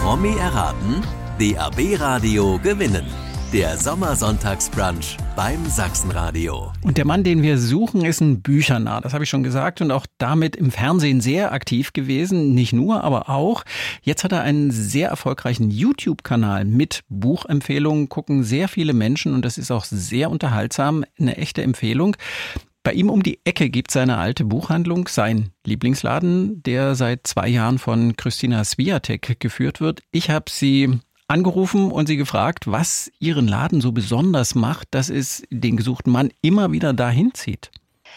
Promi erraten, DAB Radio gewinnen. Der Sommersonntagsbrunch beim Sachsenradio. Und der Mann, den wir suchen, ist ein Büchernarr. Das habe ich schon gesagt und auch damit im Fernsehen sehr aktiv gewesen. Nicht nur, aber auch. Jetzt hat er einen sehr erfolgreichen YouTube-Kanal mit Buchempfehlungen. Gucken sehr viele Menschen und das ist auch sehr unterhaltsam. Eine echte Empfehlung. Bei ihm um die Ecke gibt es eine alte Buchhandlung, sein Lieblingsladen, der seit 2 Jahren von Christina Swiatek geführt wird. Ich habe sie angerufen und sie gefragt, was ihren Laden so besonders macht, dass es den gesuchten Mann immer wieder dahin zieht.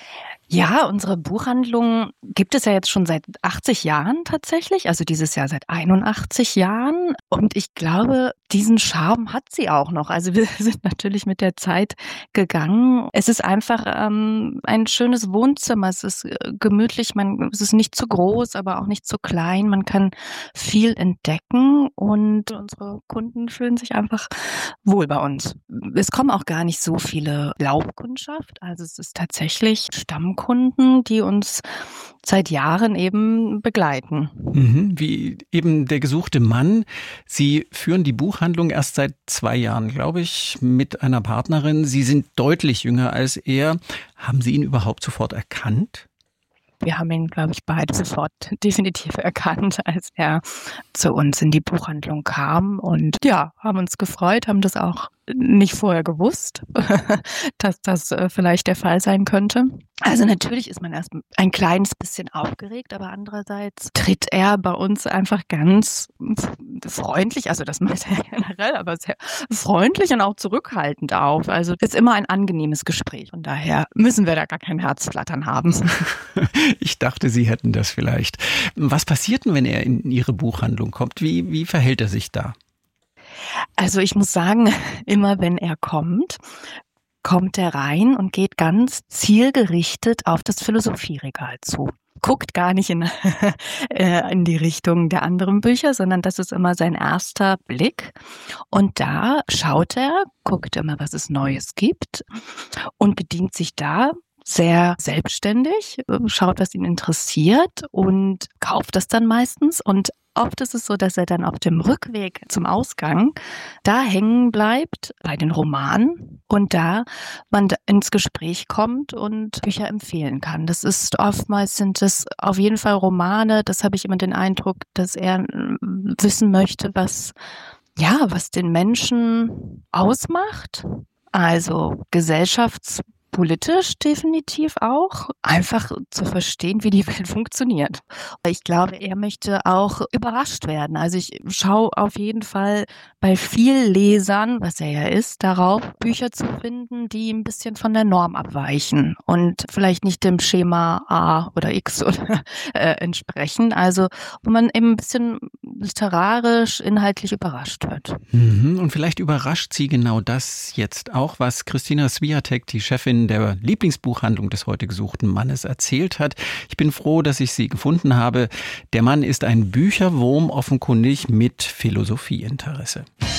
Ja, unsere Buchhandlung gibt es ja jetzt schon seit 80 Jahren tatsächlich, also dieses Jahr seit 81 Jahren. Und ich glaube, diesen Charme hat sie auch noch. Also wir sind natürlich mit der Zeit gegangen. Es ist einfach ein schönes Wohnzimmer. Es ist gemütlich, es ist nicht zu groß, aber auch nicht zu klein. Man kann viel entdecken und unsere Kunden fühlen sich einfach wohl bei uns. Es kommen auch gar nicht so viele Laufkundschaft. Also es ist tatsächlich Stammkunden, die uns seit Jahren eben begleiten. Wie eben der gesuchte Mann. Sie führen die Buchhandlung erst seit 2 Jahren, glaube ich, mit einer Partnerin. Sie sind deutlich jünger als er. Haben Sie ihn überhaupt sofort erkannt? Wir haben ihn, glaube ich, beide sofort definitiv erkannt, als er zu uns in die Buchhandlung kam. Und ja, haben uns gefreut, haben das auch nicht vorher gewusst, dass das vielleicht der Fall sein könnte. Also natürlich ist man erst ein kleines bisschen aufgeregt, aber andererseits tritt er bei uns einfach ganz freundlich, also das meint er generell, aber sehr freundlich und auch zurückhaltend auf. Also es ist immer ein angenehmes Gespräch. Von daher müssen wir da gar kein Herzflattern haben. Ich dachte, Sie hätten das vielleicht. Was passiert denn, wenn er in Ihre Buchhandlung kommt? Wie verhält er sich da? Also ich muss sagen, immer wenn er kommt er rein und geht ganz zielgerichtet auf das Philosophieregal zu. Guckt gar nicht in die Richtung der anderen Bücher, sondern das ist immer sein erster Blick. Und da schaut er, guckt immer, was es Neues gibt und bedient sich da sehr selbstständig, schaut, was ihn interessiert und kauft das dann meistens. Und oft ist es so, dass er dann auf dem Rückweg zum Ausgang da hängen bleibt bei den Romanen und da man ins Gespräch kommt und Bücher empfehlen kann. Das ist oftmals sind es auf jeden Fall Romane. Das habe ich immer den Eindruck, dass er wissen möchte, was den Menschen ausmacht. Also gesellschaftspolitisch definitiv auch, einfach zu verstehen, wie die Welt funktioniert. Ich glaube, er möchte auch überrascht werden. Also ich schaue auf jeden Fall bei vielen Lesern, was er ja ist, darauf, Bücher zu finden, die ein bisschen von der Norm abweichen und vielleicht nicht dem Schema A oder X oder entsprechen. Also wo man eben ein bisschen literarisch, inhaltlich überrascht wird. Und vielleicht überrascht Sie genau das jetzt auch, was Christina Swiatek, die Chefin der Lieblingsbuchhandlung des heute gesuchten Mannes, erzählt hat. Ich bin froh, dass ich sie gefunden habe. Der Mann ist ein Bücherwurm, offenkundig mit Philosophieinteresse.